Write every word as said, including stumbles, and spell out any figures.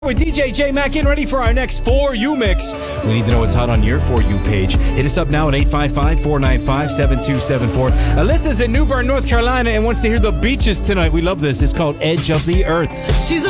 With D J J Mac, getting ready for our next For You mix. We need to know what's hot on your For You page. Hit us up now at eight five five, four nine five, seven two seven four. Alyssa's in New Bern, North Carolina, and wants to hear The Beaches tonight. We love this. It's called Edge of the Earth. She's a